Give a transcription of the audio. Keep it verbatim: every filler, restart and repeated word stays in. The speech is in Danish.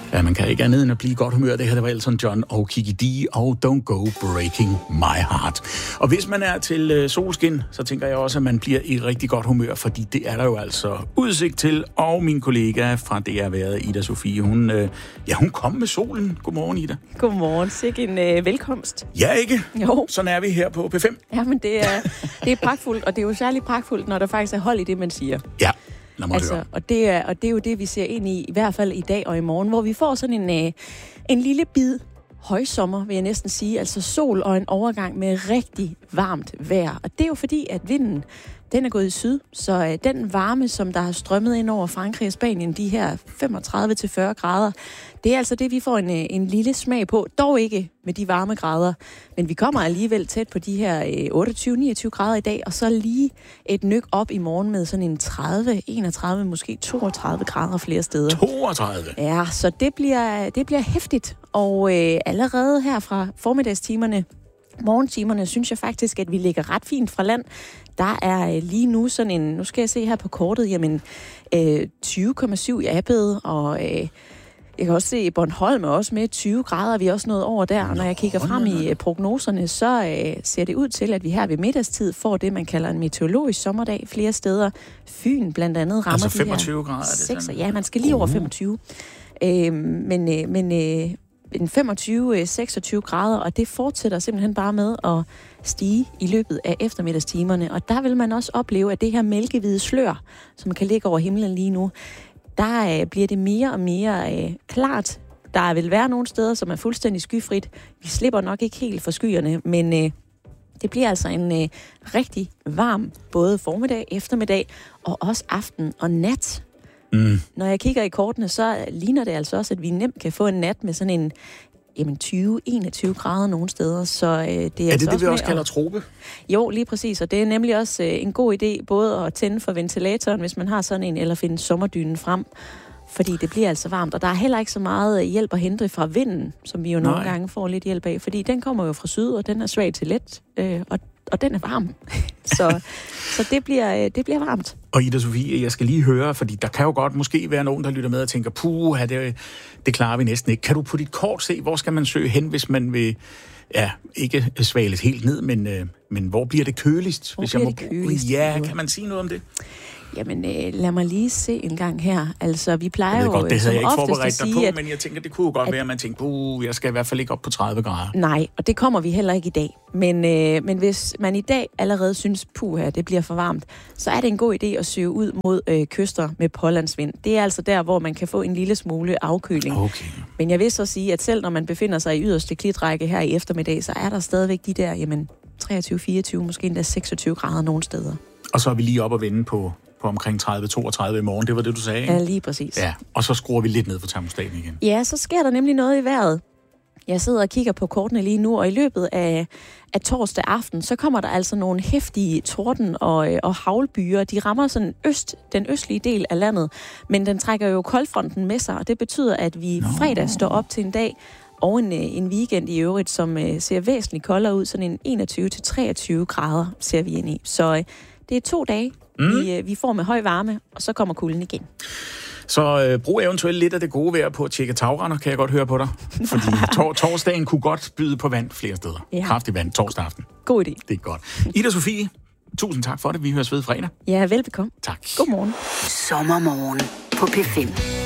Ja, man kan ikke andet end at blive i godt humør. Det her, der var Elton John og Kiki D og Don't Go Breaking My Heart. Og hvis man er til øh, solskin, så tænker jeg også, at man bliver i rigtig godt humør, fordi det er der jo altså udsigt til. Og min kollega fra D R Været, Ida Sofie, hun, øh, ja, hun kom med solen. Godmorgen, Ida. Godmorgen. Sikke en øh, velkomst. Ja, ikke? Jo. Sådan er vi her på P fem. Ja, men det er, det er pragtfuldt, og det er jo særligt pragtfuldt, når der faktisk er hold i det, man siger. Ja. Altså, og, det er, og det er jo det, vi ser ind i, i hvert fald i dag og i morgen, hvor vi får sådan en, øh, en lille bid højsommer, vil jeg næsten sige. Altså sol og en overgang med rigtig varmt vejr. Og det er jo fordi, at vinden, den er gået i syd, så øh, den varme, som der har strømmet ind over Frankrig og Spanien, de her femogtredive til fyrre grader, det er altså det, vi får en, øh, en lille smag på. Dog ikke med de varme grader, men vi kommer alligevel tæt på de her øh, otteogtyve til niogtyve grader i dag, og så lige et nyk op i morgen med sådan en tredive, enogtredive, måske toogtredive grader flere steder. toogtredive? Ja, så det bliver, det bliver hæftigt, og øh, allerede her fra formiddagstimerne, morgentimerne, synes jeg faktisk, at vi ligger ret fint fra land. Der er øh, lige nu sådan en, nu skal jeg se her på kortet, jamen øh, tyve komma syv i Appet, og øh, jeg kan også se, at Bornholm er også med tyve grader, vi er også nået over der, og når jeg kigger frem i øh, prognoserne, så øh, ser det ud til, at vi her ved middagstid får det, man kalder en meteorologisk sommerdag flere steder. Fyn blandt andet rammer altså de her femogtyve grader, er det sekser. Ja, man skal lige over femogtyve. Øh, men øh, men øh, en femogtyve til seksogtyve grader, og det fortsætter simpelthen bare med at stige i løbet af eftermiddagstimerne. Og der vil man også opleve, at det her mælkehvide slør, som kan ligge over himlen lige nu, der øh, bliver det mere og mere øh, klart. Der vil være nogle steder, som er fuldstændig skyfrit. Vi slipper nok ikke helt for skyerne, men øh, det bliver altså en øh, rigtig varm både formiddag, eftermiddag og også aften og nat. Mm. Når jeg kigger i kortene, så ligner det altså også, at vi nemt kan få en nat med sådan en jamen tyve til enogtyve grader nogle steder. Så, øh, det er, er det altså det, vi også at... kalder trope? Jo, lige præcis. Og det er nemlig også øh, en god idé både at tænde for ventilatoren, hvis man har sådan en, eller finde sommerdynen frem. Fordi det bliver altså varmt. Og der er heller ikke så meget hjælp at hente fra vinden, som vi jo Nej. nogle gange får lidt hjælp af. Fordi den kommer jo fra syd, og den er svag til let. Øh, og Og den er varm. så så det, bliver, det bliver varmt. Og Ida Sofie, jeg skal lige høre, fordi der kan jo godt måske være nogen, der lytter med og tænker, puh, det, det klarer vi næsten ikke. Kan du på dit kort se, hvor skal man søge hen, hvis man vil, ja, ikke svales helt ned, men, men hvor bliver det køligst? Hvor hvis bliver jeg må det køligst? Ja, kan man sige noget om det? Jamen, øh, lad mig lige se en gang her. Altså, vi plejer jeg jo godt, det havde jeg ikke forberedt dig sige, på, at, men jeg tænker, det kunne jo godt at, være, at man tænker, puh, jeg skal i hvert fald ikke op på tredive grader. Nej, og det kommer vi heller ikke i dag. Men, øh, men hvis man i dag allerede synes, puh, det bliver for varmt, så er det en god idé at søge ud mod øh, kyster med pålandsvind. Det er altså der, hvor man kan få en lille smule afkøling. Okay. Men jeg vil så sige, at selv når man befinder sig i yderste klitrække her i eftermiddag, så er der stadigvæk de der, jamen, treogtyve, fireogtyve, måske endda seksogtyve grader nogle steder. Og så er vi lige op og vende på på omkring tredive til toogtredive i morgen. Det var det, du sagde, ikke? Ja, lige præcis. Ja, og så skruer vi lidt ned for termostaten igen. Ja, så sker der nemlig noget i vejret. Jeg sidder og kigger på kortene lige nu, og i løbet af, af torsdag aften, så kommer der altså nogle heftige torden og, og havlbyer. De rammer sådan øst, den østlige del af landet, men den trækker jo koldfronten med sig, og det betyder, at vi no. fredag står op til en dag og en, en weekend i øvrigt, som uh, ser væsentligt koldere ud. Sådan en enogtyve til treogtyve grader ser vi ind i. Så uh, det er to dage, mm. vi, uh, vi får med høj varme, og så kommer kulden igen. Så øh, brug eventuelt lidt af det gode vejr på at tjekke tagrender, kan jeg godt høre på dig. Fordi tor- torsdagen kunne godt byde på vand flere steder. Ja. Kraftig vand torsdag aften. God idé. Det er godt. Ida Sofie, tusind tak for det. Vi høres ved fredag. Ja, velbekomme. Tak. Godmorgen. Sommermorgen på P fem.